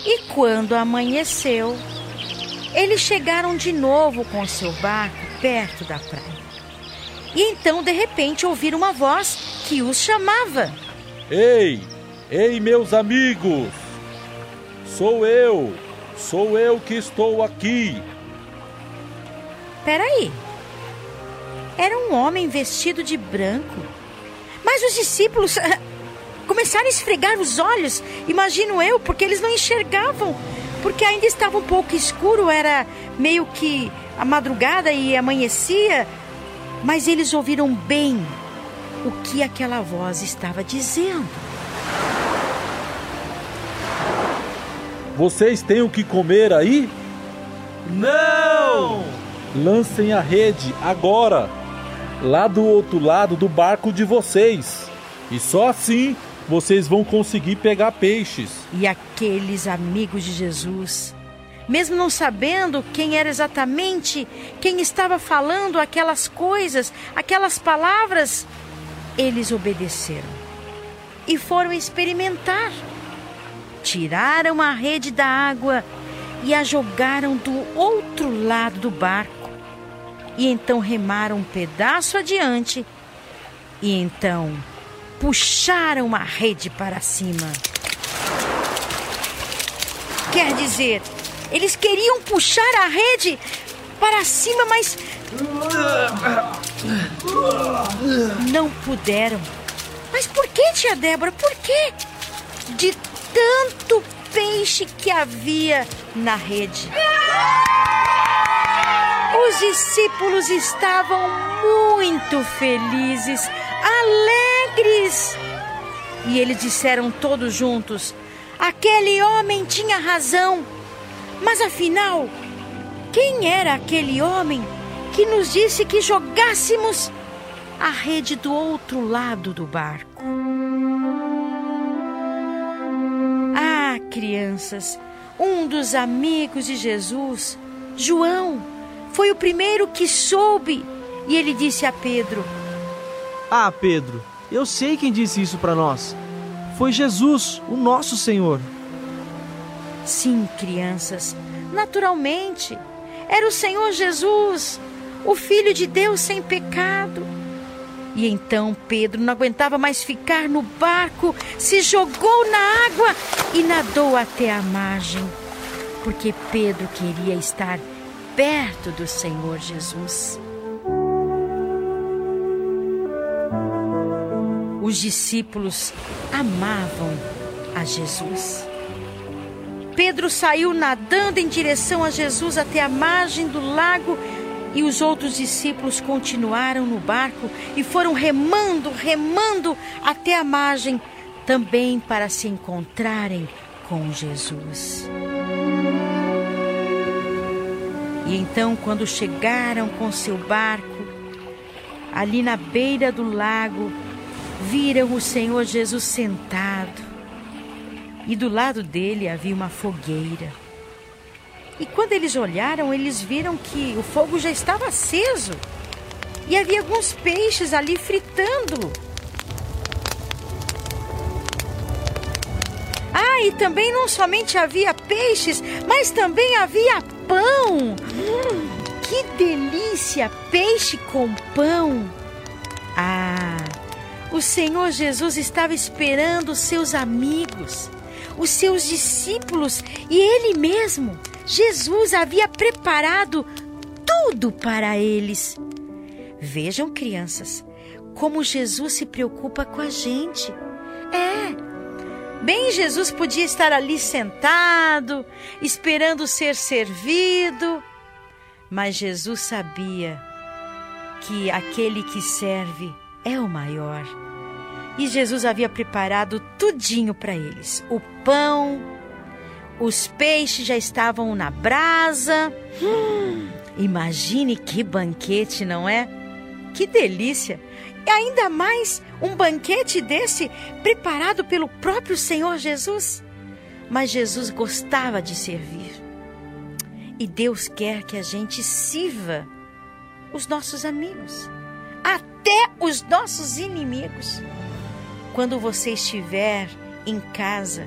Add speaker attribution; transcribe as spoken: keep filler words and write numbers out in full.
Speaker 1: E quando amanheceu, eles chegaram de novo com seu barco perto da praia. E então, de repente, ouviram uma voz que os chamava.
Speaker 2: Ei, ei, meus amigos! Sou eu, sou eu que estou aqui.
Speaker 1: Peraí, era um homem vestido de branco. Mas os discípulos começaram a esfregar os olhos, imagino eu, porque eles não enxergavam, porque ainda estava um pouco escuro, era meio que a madrugada e amanhecia, mas eles ouviram bem o que aquela voz estava dizendo.
Speaker 2: Vocês têm o que comer aí?
Speaker 3: Não!
Speaker 2: Lancem a rede agora, lá do outro lado do barco de vocês. E só assim vocês vão conseguir pegar peixes.
Speaker 1: E aqueles amigos de Jesus, mesmo não sabendo quem era exatamente, quem estava falando aquelas coisas, aquelas palavras, eles obedeceram e foram experimentar. Tiraram a rede da água e a jogaram do outro lado do barco. E então remaram um pedaço adiante e então puxaram a rede para cima. Quer dizer, eles queriam puxar a rede para cima, mas não puderam. Mas por que, tia Débora? Por quê? De tanto peixe que havia na rede. Os discípulos estavam muito felizes, alegres. E eles disseram todos juntos: aquele homem tinha razão. Mas afinal, quem era aquele homem que nos disse que jogássemos a rede do outro lado do barco? Ah, crianças, um dos amigos de Jesus, João, foi o primeiro que soube, e ele disse a Pedro:
Speaker 3: Ah, Pedro, eu sei quem disse isso para nós. Foi Jesus, o nosso Senhor.
Speaker 1: Sim, crianças, naturalmente, era o Senhor Jesus, o Filho de Deus sem pecado. E então Pedro não aguentava mais ficar no barco, se jogou na água e nadou até a margem, porque Pedro queria estar perto do Senhor Jesus. Os discípulos amavam a Jesus. Pedro saiu nadando em direção a Jesus até a margem do lago e os outros discípulos continuaram no barco e foram remando, remando até a margem também para se encontrarem com Jesus. E então, quando chegaram com seu barco, ali na beira do lago, viram o Senhor Jesus sentado. E do lado dele havia uma fogueira. E quando eles olharam, eles viram que o fogo já estava aceso. E havia alguns peixes ali fritando. Ah, e também não somente havia peixes, mas também havia pão. Hum, que delícia! Peixe com pão. Ah, o Senhor Jesus estava esperando os seus amigos, os seus discípulos, e Ele mesmo, Jesus, havia preparado tudo para eles. Vejam, crianças, como Jesus se preocupa com a gente. É, bem, Jesus podia estar ali sentado, esperando ser servido, mas Jesus sabia que aquele que serve é o maior. E Jesus havia preparado tudinho para eles. O pão, os peixes já estavam na brasa. Hum, imagine que banquete, não é? Que delícia! E ainda mais um banquete desse preparado pelo próprio Senhor Jesus. Mas Jesus gostava de servir. E Deus quer que a gente sirva os nossos amigos, até os nossos inimigos. Quando você estiver em casa